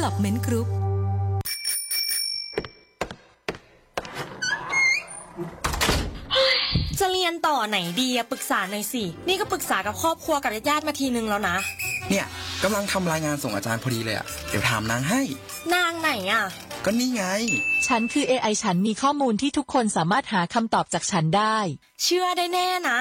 Development Group จะเรียนต่อไหนดีอะปรึกษาหน่อยสินี่ก็ปรึกษากับครอบครัวกับญาติมาทีนึงแล้วนะเนี่ยกำลังทำรายงานส่งอาจารย์พอดีเลยอ่ะเดี๋ยวถามนางให้นางไหนอะก็นี่ไงฉันคือ AI ฉันมีข้อมูลที่ทุกคนสามารถหาคำตอบจากฉันได้เชื่อได้แน่นะ